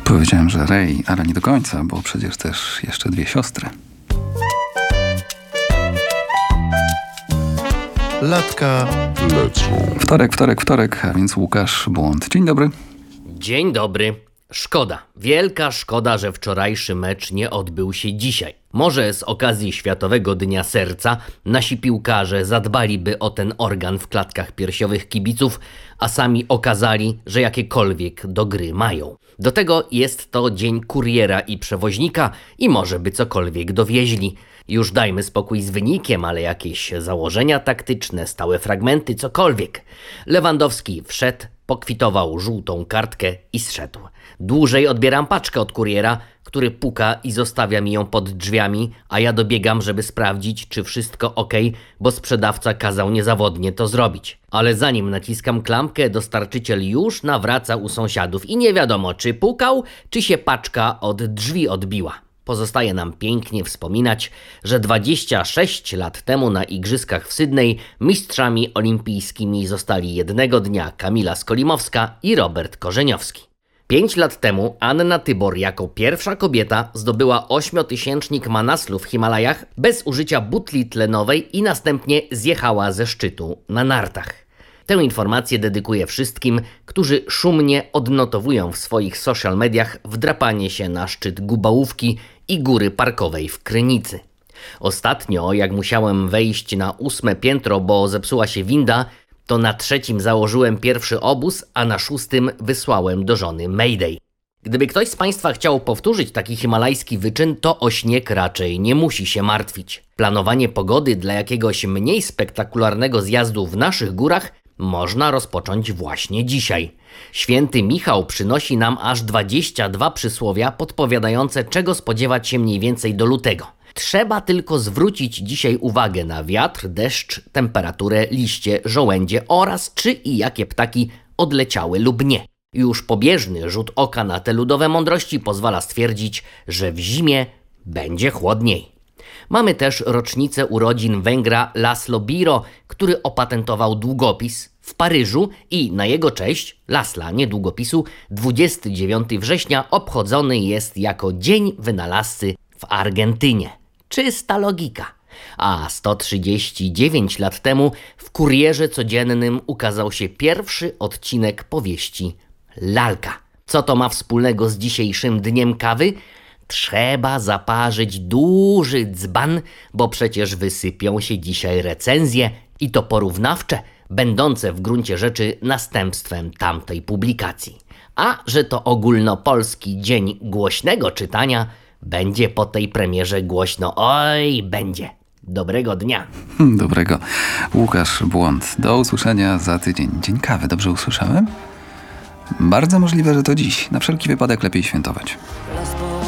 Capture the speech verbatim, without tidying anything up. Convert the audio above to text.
Powiedziałem, że Rej, ale nie do końca, bo przecież też jeszcze dwie siostry. Latka lecą. Wtorek, wtorek, wtorek, a więc Łukasz Błąd. Dzień dobry. Dzień dobry. Szkoda, wielka szkoda, że wczorajszy mecz nie odbył się dzisiaj. Może z okazji Światowego Dnia Serca nasi piłkarze zadbaliby o ten organ w klatkach piersiowych kibiców, a sami okazali, że jakiekolwiek do gry mają. Do tego jest to dzień kuriera i przewoźnika i może by cokolwiek dowieźli. Już dajmy spokój z wynikiem, ale jakieś założenia taktyczne, stałe fragmenty, cokolwiek. Lewandowski wszedł, pokwitował żółtą kartkę i zszedł. Dłużej odbieram paczkę od kuriera, który puka i zostawia mi ją pod drzwiami, a ja dobiegam, żeby sprawdzić, czy wszystko ok, bo sprzedawca kazał niezawodnie to zrobić. Ale zanim naciskam klamkę, dostarczyciel już nawraca u sąsiadów i nie wiadomo, czy pukał, czy się paczka od drzwi odbiła. Pozostaje nam pięknie wspominać, że dwadzieścia sześć lat temu na Igrzyskach w Sydney mistrzami olimpijskimi zostali jednego dnia Kamila Skolimowska i Robert Korzeniowski. Pięć lat temu Anna Tybor jako pierwsza kobieta zdobyła ośmiotysięcznik Manaslu w Himalajach bez użycia butli tlenowej i następnie zjechała ze szczytu na nartach. Tę informację dedykuję wszystkim, którzy szumnie odnotowują w swoich social mediach wdrapanie się na szczyt Gubałówki i Góry Parkowej w Krynicy. Ostatnio, jak musiałem wejść na ósme piętro, bo zepsuła się winda, to na trzecim założyłem pierwszy obóz, a na szóstym wysłałem do żony Mayday. Gdyby ktoś z Państwa chciał powtórzyć taki himalajski wyczyn, to o śnieg raczej nie musi się martwić. Planowanie pogody dla jakiegoś mniej spektakularnego zjazdu w naszych górach można rozpocząć właśnie dzisiaj. Święty Michał przynosi nam aż dwadzieścia dwa przysłowia podpowiadające, czego spodziewać się mniej więcej do lutego. Trzeba tylko zwrócić dzisiaj uwagę na wiatr, deszcz, temperaturę, liście, żołędzie oraz czy i jakie ptaki odleciały lub nie. Już pobieżny rzut oka na te ludowe mądrości pozwala stwierdzić, że w zimie będzie chłodniej. Mamy też rocznicę urodzin Węgra Laszlo Biro, który opatentował długopis w Paryżu i na jego cześć, Laszla, nie długopisu, dwudziestego dziewiątego września obchodzony jest jako Dzień Wynalazcy w Argentynie. Czysta logika. A sto trzydzieści dziewięć lat temu w Kurierze Codziennym ukazał się pierwszy odcinek powieści Lalka. Co to ma wspólnego z dzisiejszym dniem kawy? Trzeba zaparzyć duży dzban, bo przecież wysypią się dzisiaj recenzje i to porównawcze, będące w gruncie rzeczy następstwem tamtej publikacji. A że to ogólnopolski dzień głośnego czytania, będzie po tej premierze głośno, oj, będzie. Dobrego dnia. Dobrego. Łukasz Błąd. Do usłyszenia za tydzień. Dzień kawy, dobrze usłyszałem? Bardzo możliwe, że to dziś. Na wszelki wypadek lepiej świętować.